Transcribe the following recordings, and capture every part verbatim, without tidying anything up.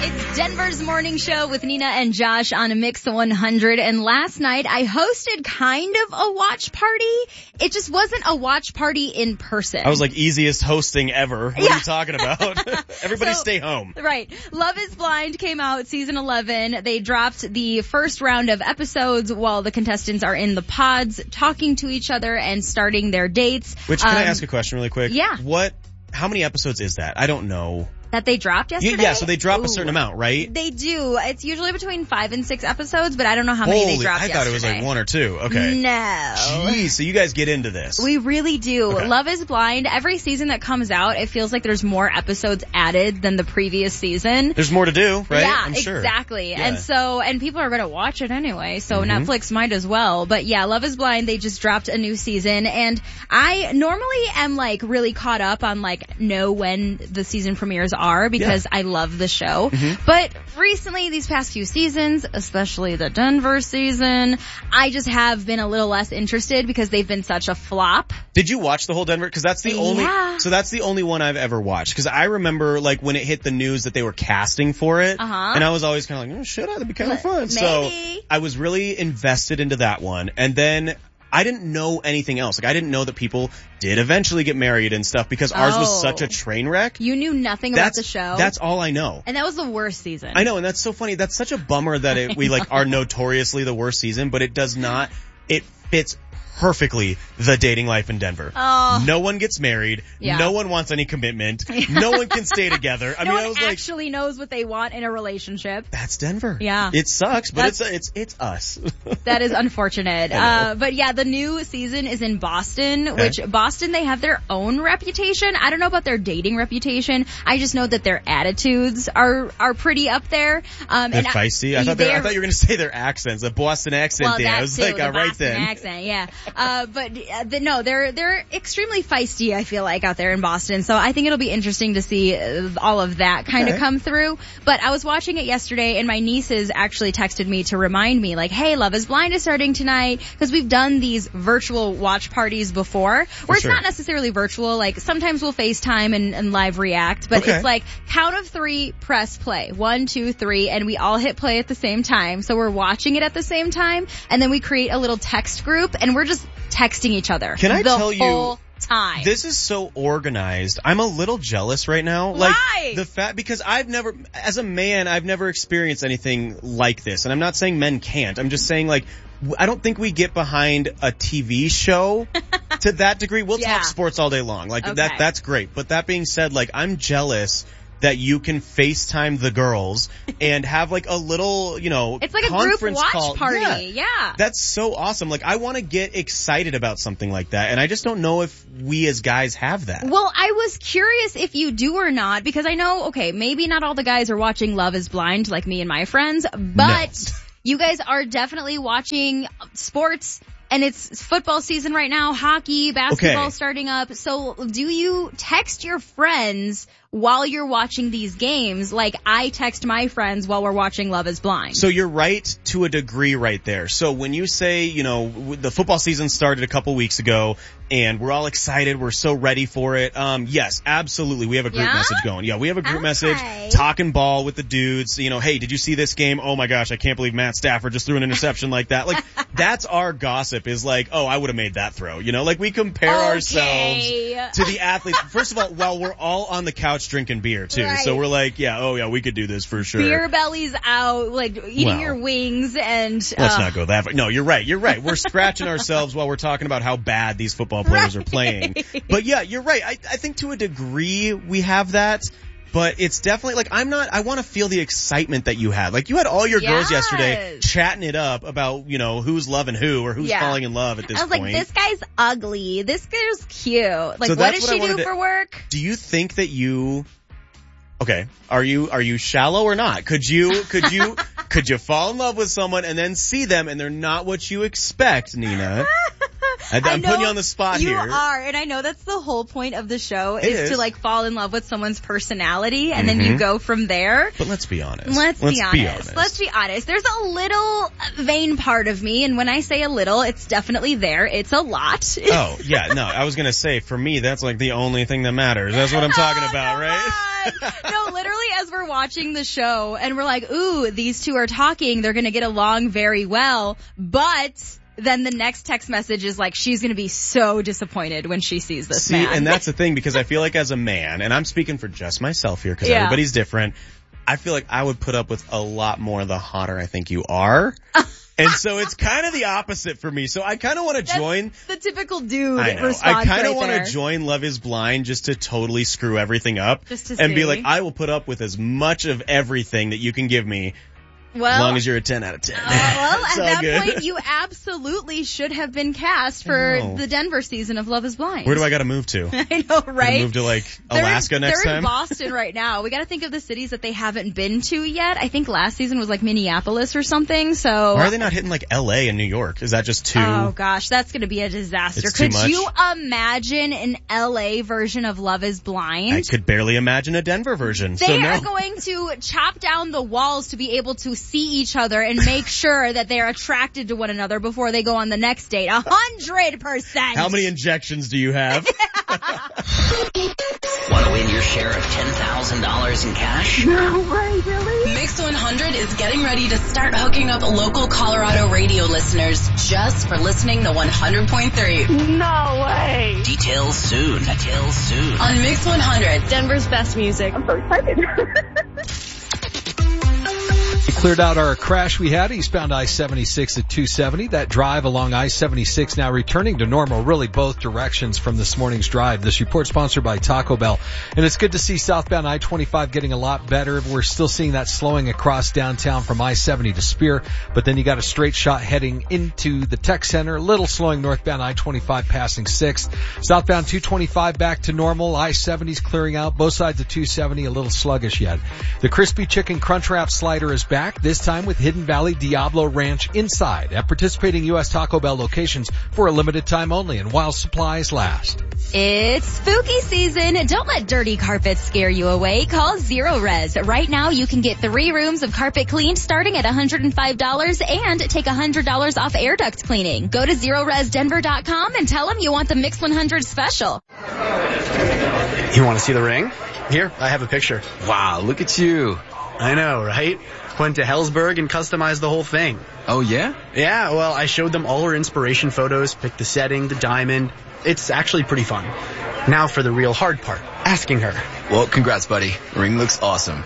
It's Denver's morning show with Nina and Josh on a Mix one hundred. And last night I hosted kind of a watch party. It just wasn't a watch party in person. I was like, easiest hosting ever. What yeah. are you talking about? Everybody so, stay home. Right. Love is Blind came out season eleven. They dropped the first round of episodes while the contestants are in the pods talking to each other and starting their dates. Which, can um, I ask a question really quick? Yeah. What, how many episodes is that? I don't know. That they dropped yesterday? Yeah, so they drop Ooh. a certain amount, right? They do. It's usually between five and six episodes, but I don't know how many Holy, they dropped I thought yesterday. it was like one or two. Okay. No. Jeez, so you guys get into this. We really do. Okay. Love is Blind. Every season that comes out, it feels like there's more episodes added than the previous season. There's more to do, right? Yeah, I'm sure. exactly. Yeah. And so, and people are going to watch it anyway, so Mm-hmm. Netflix might as well. But yeah, Love is Blind, they just dropped a new season, and I normally am like really caught up on like know when the season premieres are because Yeah. I love the show. Mm-hmm. But recently, these past few seasons, especially the Denver season, I just have been a little less interested because they've been such a flop. Did you watch the whole Denver? Because that's the only. Yeah. So that's the only one I've ever watched. Because I remember like when it hit the news that they were casting for it, Uh-huh. and I was always kind of like, oh, should I? That'd be kind of Maybe. fun. So I was really invested into that one, and then I didn't know anything else. Like I didn't know that people did eventually get married and stuff because ours Oh. was such a train wreck. You knew nothing That's about the show. That's all I know. and that was the worst season. I know, and that's so funny. That's such a bummer that it, we like are notoriously the worst season, but it does not. It fits perfectly the dating life in Denver. Oh. No one gets married. Yeah. No one wants any commitment. No one can stay together. I no mean, one I was like, actually knows what they want in a relationship. that's Denver. Yeah. It sucks, but That's- it's it's it's us. That is unfortunate. I know. Uh, but yeah, the new season is in Boston, which Boston, they have their own reputation. I don't know about their dating reputation. I just know that their attitudes are, are pretty up there. Um, They're and feisty. I thought they, I they're- thing. I thought you were going to say their accents, the Boston accent well, thing. that I was too, like, the all right Boston then. accent, yeah. Uh, but uh, the, no, they're they're extremely feisty. I feel like out there in Boston, so I think it'll be interesting to see uh, all of that kind of Okay. come through. But I was watching it yesterday, and my nieces actually texted me to remind me, like, "Hey, Love is Blind is starting tonight," because we've done these virtual watch parties before, where it's sure. not necessarily virtual. Like sometimes we'll FaceTime and, and live react, but Okay. it's like count of three, press play, one, two, three, and we all hit play at the same time. So we're watching it at the same time, and then we create a little text group, and we're just texting each other. Can I the tell you, whole time. This is so organized. I'm a little jealous right now. Why? Like the fact because I've never, as a man, I've never experienced anything like this. And I'm not saying men can't. I'm just saying like w- I don't think we get behind a T V show to that degree. We'll Yeah. talk sports all day long. Like Okay. that. That's great. But that being said, like I'm jealous that you can FaceTime the girls and have like a little, you know, It's like a group conference watch call. party. Yeah. Yeah. That's so awesome. Like, I want to get excited about something like that, and I just don't know if we as guys have that. Well, I was curious if you do or not, because I know, okay, maybe not all the guys are watching Love is Blind like me and my friends, but No. you guys are definitely watching sports. And it's football season right now, hockey, basketball Okay. starting up. So do you text your friends while you're watching these games like I text my friends while we're watching Love is Blind? So you're right to a degree right there. So when you say, you know, w- the football season started a couple weeks ago and we're all excited, we're so ready for it. Um, yes, absolutely. We have a group Yeah? message going. Yeah, we have a group Okay. message talking ball with the dudes. You know, hey, did you see this game? Oh my gosh, I can't believe Matt Stafford just threw an interception like that. Like, that's our gossip is like, oh, I would have made that throw. You know, like we compare Okay. ourselves to the athletes. First of all, while we're all on the couch drinking beer too. Right. So we're like, yeah, oh yeah, we could do this for sure. Beer bellies out, like eating Well, your wings and Let's uh, not go that far. No, you're right. You're right. We're scratching ourselves while we're talking about how bad these football players are playing. But yeah, you're right. I, I think to a degree we have that. But it's definitely like I'm not. I want to feel the excitement that you had. Like you had all your girls Yes. yesterday chatting it up about you know who's loving who or who's Yeah. falling in love at this I was point. like, this guy's ugly. This girl's cute. Like, So what that's does what I she do wanted to- for work? Do you think that you? Okay, are you are you shallow or not? Could you could you could you fall in love with someone and then see them and they're not what you expect, Nina? I, I'm I know putting you on the spot you here. are, and I know that's the whole point of the show It is, is. to like fall in love with someone's personality, and Mhm. then you go from there. But let's be honest. Let's, be, honest. be honest. Let's be honest. There's a little vain part of me, and when I say a little, it's definitely there. It's a lot. Oh, yeah, no, I was gonna say, for me, that's like the only thing that matters. That's what I'm talking Oh, about, come right? on. No, literally, as we're watching watching the show and we're like, ooh, these two are talking. They're going to get along very well. But then the next text message is like, she's going to be so disappointed when she sees this See, man. And that's the thing, because I feel like as a man, and I'm speaking for just myself here because Yeah. everybody's different, I feel like I would put up with a lot more the hotter I think you are. And so it's kind of the opposite for me. So I kind of want to join. The typical dude I know. response I kind of right want there. to join Love is Blind just to totally screw everything up. Just to and be see. like, I will put up with as much of everything that you can give me. Well, as long as you're a ten out of ten. Uh, well, It's at all that good. point, you absolutely should have been cast for know. the Denver season of Love is Blind. Where do I got to move to? I know, Gotta right? move to like They're- Alaska next they're time? in Boston right now. We got to think of the cities that they haven't been to yet. I think last season was like Minneapolis or something. So Why are they not hitting like L A and New York? Is that just too? Oh gosh, that's going to be a disaster. It's too Could much? you imagine an L A version of Love is Blind? I could barely imagine a Denver version. They so no. are going to chop down the walls to be able to see each other and make sure that they're attracted to one another before they go on the next date. A hundred percent. How many injections do you have? Want to win your share of ten thousand dollars in cash? No way, really? Mix one hundred is getting ready to start hooking up local Colorado radio listeners just for listening to one hundred point three. No way. Details soon. Details soon. On Mix one hundred, Denver's best music. I'm so excited. We cleared out our crash we had eastbound I seventy-six at two seventy. That drive along I seventy-six now returning to normal, really both directions from this morning's drive. This report sponsored by Taco Bell. And it's good to see southbound I twenty-five getting a lot better. We're still seeing that slowing across downtown from I seventy to Spear, but then you got a straight shot heading into the tech center, a little slowing northbound I twenty-five passing sixth. Southbound two twenty-five back to normal. I seventy's clearing out. Both sides of two seventy a little sluggish yet. The Crispy Chicken Crunch Wrap Slider is back, this time with Hidden Valley Diablo Ranch inside at participating U S Taco Bell locations for a limited time only and while supplies last. It's spooky season. Don't let dirty carpets scare you away. Call Zero Res. Right now you can get three rooms of carpet cleaned starting at one hundred five dollars and take one hundred dollars off air duct cleaning. Go to zero res denver dot com and tell them you want the Mix one hundred special. You want to see the ring? Here, I have a picture. Wow, look at you. I know, right? Went to Hellsberg and customized the whole thing. Oh, yeah? Yeah, well, I showed them all her inspiration photos, picked the setting, the diamond. It's actually pretty fun. Now for the real hard part, asking her. Well, congrats, buddy. Ring looks awesome.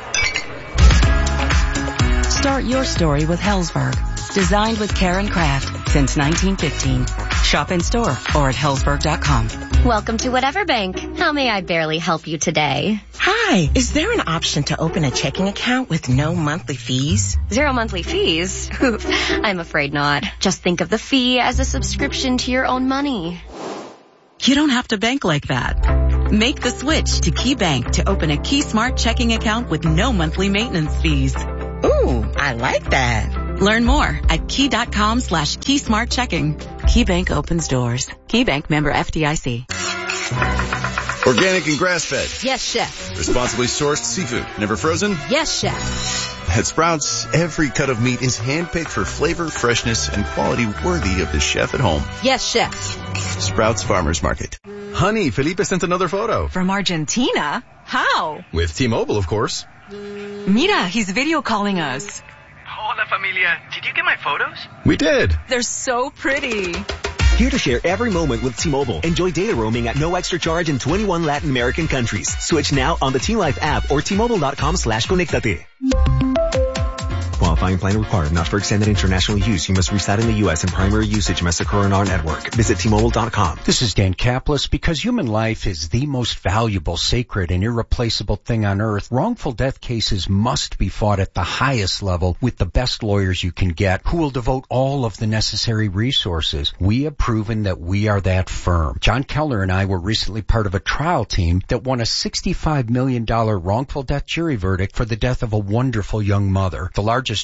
Start your story with Hellsberg. Designed with care and craft since nineteen fifteen. Shop in store or at hellsberg dot com. Welcome to Whatever Bank. How may I barely help you today? Hi, is there an option to open a checking account with no monthly fees? Zero monthly fees? I'm afraid not. Just think of the fee as a subscription to your own money. You don't have to bank like that. Make the switch to Key Bank to open a Key Smart checking account with no monthly maintenance fees. Ooh, I like that. Learn more at key dot com slash key smart checking. Key Bank opens doors. Key Bank member F D I C. Organic and grass-fed. Yes, chef. Responsibly sourced seafood. Never frozen? Yes, chef. At Sprouts, every cut of meat is handpicked for flavor, freshness, and quality worthy of the chef at home. Yes, chef. Sprouts Farmers Market. Honey, Felipe sent another photo. From Argentina? How? With T-Mobile, of course. Mira, he's video calling us. Hola, familia. Did you get my photos? We did. They're so pretty. Here to share every moment with T-Mobile. Enjoy data roaming at no extra charge in twenty-one Latin American countries. Switch now on the T-Life app or T Mobile dot com slash conectate. Qualifying plan required. Not for extended international use. You must reside in the U S and primary usage must occur on our network. Visit T Mobile dot com. This is Dan Kaplis. Because human life is the most valuable, sacred, and irreplaceable thing on earth, wrongful death cases must be fought at the highest level with the best lawyers you can get who will devote all of the necessary resources. We have proven that we are that firm. John Keller and I were recently part of a trial team that won a sixty-five million dollars wrongful death jury verdict for the death of a wonderful young mother. The largest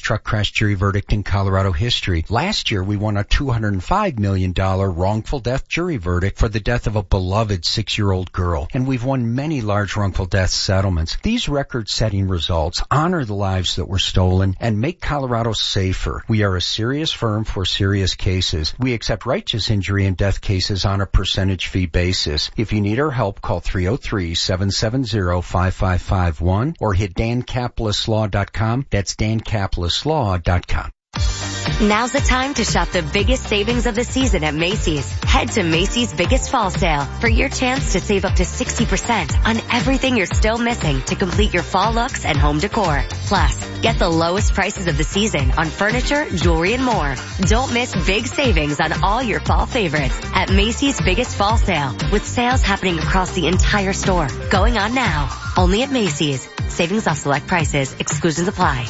largest truck crash jury verdict in Colorado history. Last year, we won a two hundred five million dollars wrongful death jury verdict for the death of a beloved six-year-old girl. And we've won many large wrongful death settlements. These record-setting results honor the lives that were stolen and make Colorado safer. We are a serious firm for serious cases. We accept righteous injury and death cases on a percentage fee basis. If you need our help, call three oh three, seven seven zero, five five five one or hit dan caplis law dot com. That's dan caplis law dot com. Now's the time to shop the biggest savings of the season at Macy's. Head to Macy's Biggest Fall Sale for your chance to save up to sixty percent on everything you're still missing to complete your fall looks and home decor. Plus, get the lowest prices of the season on furniture, jewelry, and more. Don't miss big savings on all your fall favorites at Macy's Biggest Fall Sale, with sales happening across the entire store. Going on now. Only at Macy's. Savings off select prices. Exclusions apply.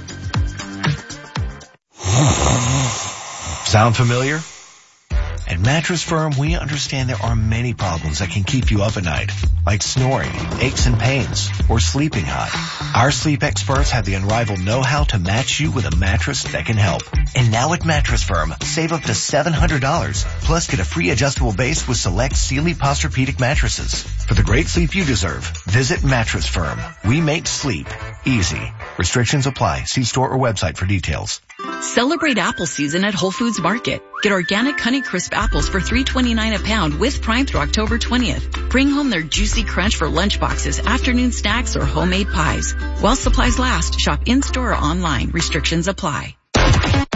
Sound familiar? At Mattress Firm, we understand there are many problems that can keep you up at night, like snoring, aches and pains, or sleeping hot. Our sleep experts have the unrivaled know-how to match you with a mattress that can help. And now at Mattress Firm, save up to seven hundred dollars, plus get a free adjustable base with select Sealy Posturepedic mattresses. For the great sleep you deserve, visit Mattress Firm. We make sleep easy. Restrictions apply. See store or website for details. Celebrate apple season at Whole Foods Market. Get organic Honeycrisp apples for three twenty-nine a pound with Prime through October twentieth. Bring home their juicy crunch for lunch boxes, afternoon snacks, or homemade pies. While supplies last, shop in-store or online. Restrictions apply.